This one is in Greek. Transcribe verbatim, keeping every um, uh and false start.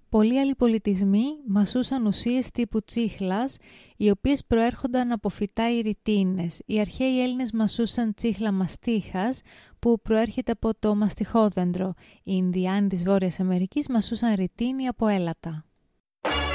Πολλοί άλλοι πολιτισμοί μασούσαν ουσίες τύπου τσίχλας, οι οποίες προέρχονταν από φυτά ή ρητίνες. Οι αρχαίοι Έλληνες μασούσαν τσίχλα μαστίχας, που προέρχεται από το μαστιχόδεντρο. Οι Ινδιάνοι της Βόρειας Αμερικής μασούσαν ρητίνη από έλατα.